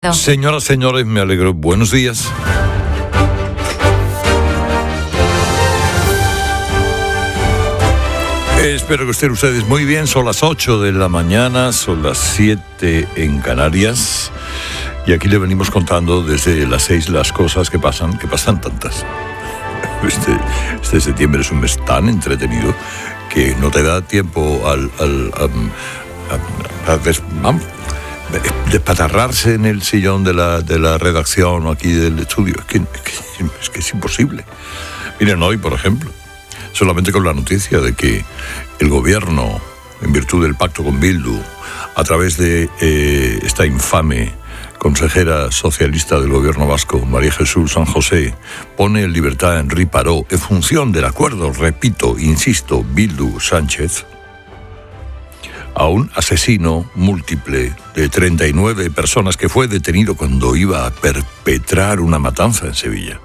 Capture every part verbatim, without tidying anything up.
Señoras, señores, me alegro. Buenos días. Espero que estén ustedes muy bien. Son las ocho de la mañana, son las siete en Canarias. Y aquí le venimos contando desde las seis las cosas que pasan, que pasan tantas. Este, este septiembre es un mes tan entretenido que no te da tiempo al... al, al a, a, a des, vamos, despatarrarse en el sillón de la, de la redacción o aquí del estudio. Es que, es, que, es que es imposible. Miren, hoy, por ejemplo, solamente con la noticia de que el gobierno, en virtud del pacto con Bildu, a través de eh, esta infame consejera socialista del gobierno vasco, María Jesús San José, pone en libertad a Henri Parot en función del acuerdo, repito, insisto, Bildu-Sánchez, a un asesino múltiple de treinta y nueve personas que fue detenido cuando iba a perpetrar una matanza en Sevilla.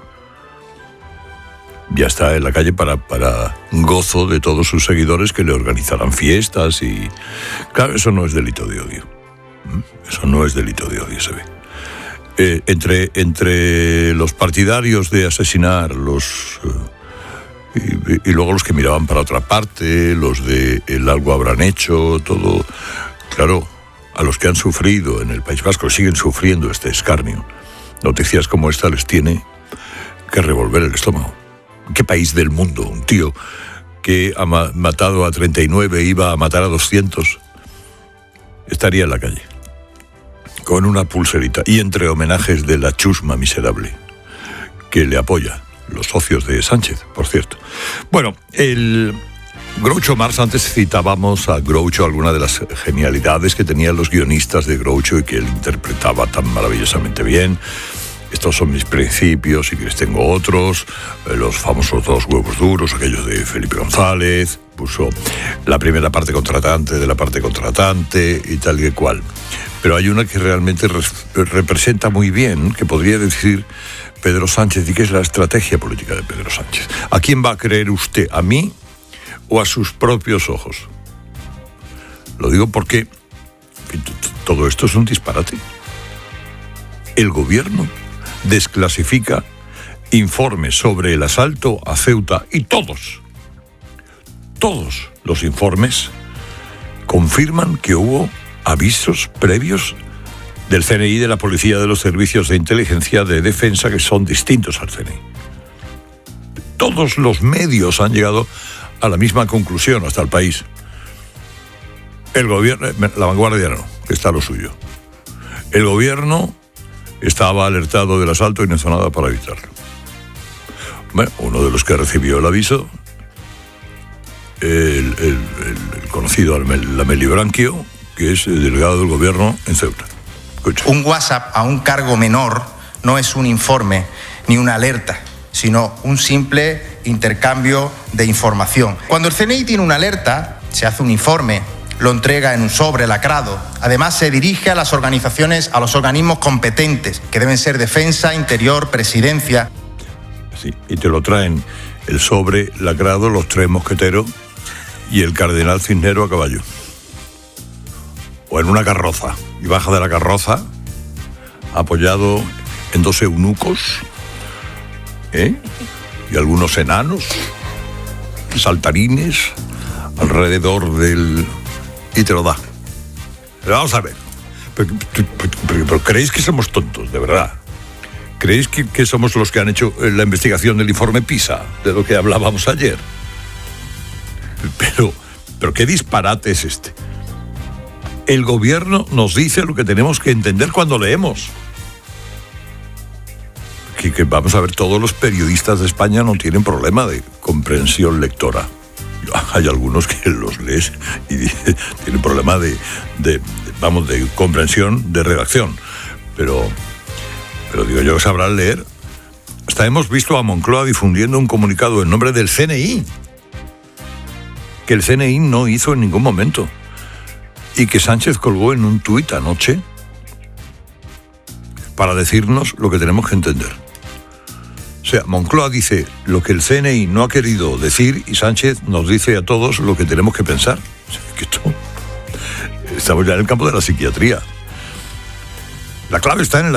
Ya está en la calle para, para gozo de todos sus seguidores que le organizarán fiestas y... Claro, eso no es delito de odio. Eso no es delito de odio, se ve. Eh, entre, entre los partidarios de asesinar, los... Eh, Y, y luego los que miraban para otra parte, los de el algo habrán hecho, todo. Claro, a los que han sufrido en el País Vasco, siguen sufriendo este escarnio. Noticias como esta les tiene que revolver el estómago. ¿Qué país del mundo? Un tío que ha ma- matado a treinta y nueve, iba a matar a doscientos, estaría en la calle, con una pulserita, y entre homenajes de la chusma miserable que le apoya. Los socios de Sánchez, por cierto. Bueno, el Groucho Marx, antes citábamos a Groucho, alguna de las genialidades que tenían los guionistas de Groucho y que él interpretaba tan maravillosamente bien. Estos son mis principios y que les tengo otros. Los famosos dos huevos duros, aquellos de Felipe González. Puso la primera parte contratante de la parte contratante y tal y cual. Pero hay una que realmente re- representa muy bien, que podría decir Pedro Sánchez, y que es la estrategia política de Pedro Sánchez. ¿A quién va a creer usted? ¿A mí o a sus propios ojos? Lo digo porque todo esto es un disparate. El gobierno desclasifica informes sobre el asalto a Ceuta y todos, todos los informes confirman que hubo avisos previos del C N I, de la policía, de los servicios de inteligencia, de defensa, que son distintos al C N I. Todos los medios han llegado a la misma conclusión, hasta el País. El gobierno, La Vanguardia no, que está lo suyo. El gobierno estaba alertado del asalto y no hizo nada para evitarlo. Bueno, uno de los que recibió el aviso, el, el, el, el conocido Lamelio Branquio, que es el delegado del gobierno en Ceuta. Un WhatsApp a un cargo menor no es un informe ni una alerta, sino un simple intercambio de información. Cuando el C N I tiene una alerta, se hace un informe, lo entrega en un sobre lacrado. Además, se dirige a las organizaciones, a los organismos competentes, que deben ser Defensa, Interior, Presidencia. Sí, y te lo traen el sobre lacrado, los tres mosqueteros y el cardenal Cisnero a caballo. O en una carroza, y baja de la carroza, apoyado en dos eunucos, ¿eh? y algunos enanos, saltarines, alrededor del... y te lo da. Pero vamos a ver, pero, pero, pero, pero ¿creéis que somos tontos, de verdad? ¿Creéis que, que somos los que han hecho la investigación del informe PISA, de lo que hablábamos ayer? Pero, pero ¿qué disparate es este? El gobierno nos dice lo que tenemos que entender cuando leemos. Que, que vamos a ver, todos los periodistas de España no tienen problema de comprensión lectora. Hay algunos que los lees y tienen problema de, de, de, vamos, de comprensión de redacción. Pero, pero digo yo que sabrán leer. Hasta hemos visto a Moncloa difundiendo un comunicado en nombre del C N I, que el C N I no hizo en ningún momento. Y que Sánchez colgó en un tuit anoche para decirnos lo que tenemos que entender. O sea, Moncloa dice lo que el C N I no ha querido decir y Sánchez nos dice a todos lo que tenemos que pensar. O sea, que esto, estamos ya en el campo de la psiquiatría. La clave está en el